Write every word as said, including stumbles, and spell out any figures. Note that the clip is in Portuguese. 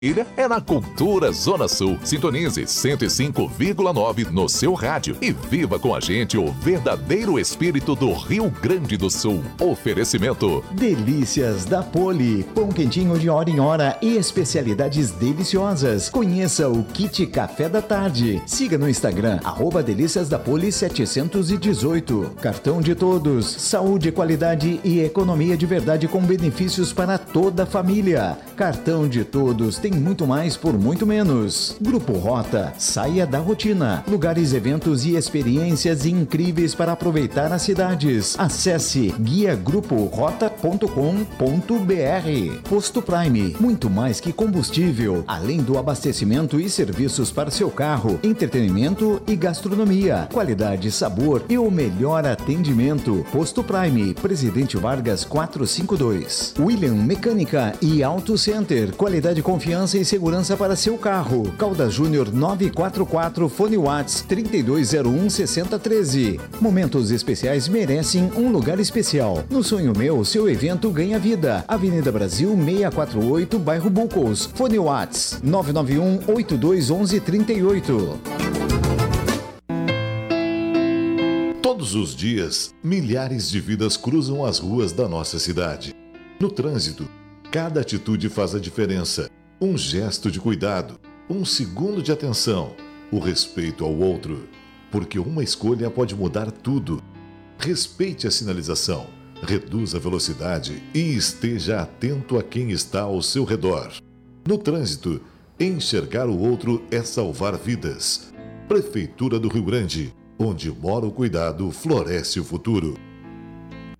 Ilha é na Cultura Zona Sul. Sintonize cento e cinco vírgula nove no seu rádio e viva com a gente o verdadeiro espírito do Rio Grande do Sul. Oferecimento: Delícias da Poli, pão quentinho de hora em hora e especialidades deliciosas. Conheça o Kit Café da Tarde. Siga no Instagram, arroba Delícias da Poli setecentos e dezoito. Cartão de Todos, saúde, qualidade e economia de verdade com benefícios para toda a família. Cartão de Todos tem muito mais por muito menos. Grupo Rota, saia da rotina. Lugares, eventos e experiências incríveis para aproveitar as cidades. Acesse guia grupo rota ponto com ponto br. Posto Prime, muito mais que combustível, além do abastecimento e serviços para seu carro, entretenimento e gastronomia, qualidade, sabor e o melhor atendimento. Posto Prime, Presidente Vargas quatrocentos e cinquenta e dois. William Mecânica e Auto Center, qualidade, confiança e segurança para seu carro. Caldas Júnior nove quatro quatro, fone Whats trinta e dois zero um, sessenta treze. Momentos especiais merecem um lugar especial. No Sonho Meu, seu evento ganha vida. Avenida Brasil seiscentos e quarenta e oito, bairro Bucos. Fone Whats nove nove um, oito dois um um, três oito. Todos os dias, milhares de vidas cruzam as ruas da nossa cidade. No trânsito, cada atitude faz a diferença. Um gesto de cuidado, um segundo de atenção, o respeito ao outro. Porque uma escolha pode mudar tudo. Respeite a sinalização, reduza a velocidade e esteja atento a quem está ao seu redor. No trânsito, enxergar o outro é salvar vidas. Prefeitura do Rio Grande, onde mora o cuidado, floresce o futuro.